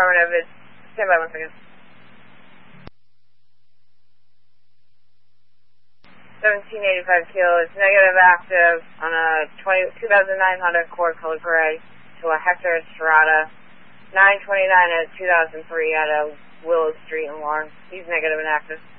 Affirmative. It's stand by 1 second. 1785 kilo. It's negative active on a 2009 Honda Accord color gray to a Hector Estrada 929 at 2003 at a Willow Street in Lawrence. He's negative and active.